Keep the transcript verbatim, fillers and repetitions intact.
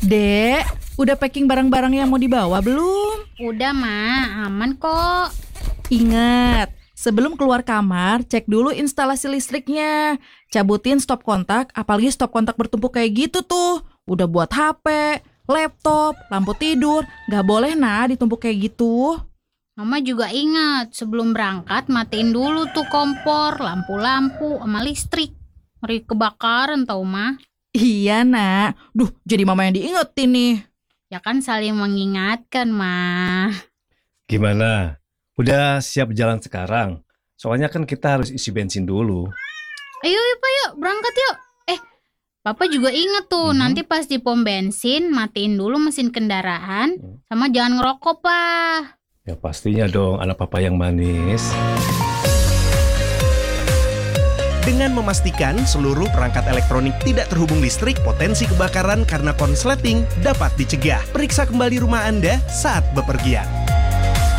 Dek, udah packing barang-barang yang mau dibawa belum? Udah, Ma. Aman kok. Ingat, sebelum keluar kamar, cek dulu instalasi listriknya. Cabutin stop kontak, apalagi stop kontak bertumpuk kayak gitu tuh. Udah buat H P, laptop, lampu tidur. Gak boleh nah ditumpuk kayak gitu. Mama juga ingat, sebelum berangkat matiin dulu tuh kompor, lampu-lampu, sama listrik. Ngeri kebakaran tau, Ma. Iya nak, duh jadi mama yang diingetin nih. Ya kan saling mengingatkan, Ma. Gimana? Udah siap jalan sekarang? Soalnya kan kita harus isi bensin dulu. Ayo yuk, Pak, yuk. Berangkat yuk. Eh, Papa juga inget tuh, Mhm. nanti pas di pom bensin, matiin dulu mesin kendaraan, sama jangan ngerokok, Pak. Ya pastinya dong, anak papa yang manis. Dengan memastikan seluruh perangkat elektronik tidak terhubung listrik, potensi kebakaran karena konsleting dapat dicegah. Periksa kembali rumah Anda saat bepergian.